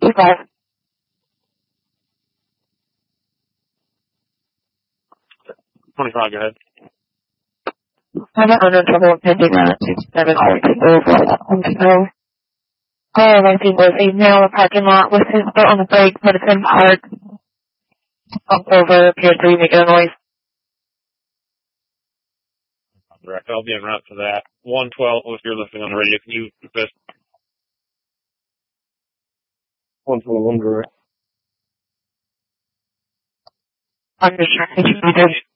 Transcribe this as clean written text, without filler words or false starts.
25. Go ahead. I'm having trouble attending that 67 over. All my people see now the parking lot with his foot on the brake, but it's in park. Bump over, appears to be making a noise. Direct, I'll be en route for that. 112, if you're listening on the radio, can you assist? 121 direct. I'm just trying to keep